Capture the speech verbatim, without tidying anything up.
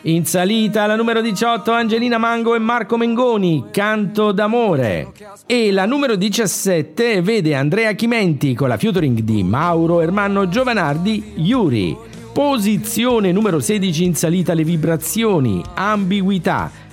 In salita la numero diciotto Angelina Mango e Marco Mengoni, Canto d'amore. E la numero diciassette vede Andrea Chimenti con la featuring di Mauro Ermanno Giovanardi, Yuri. Posizione numero sedici in salita le vibrazioni, Ambiguità,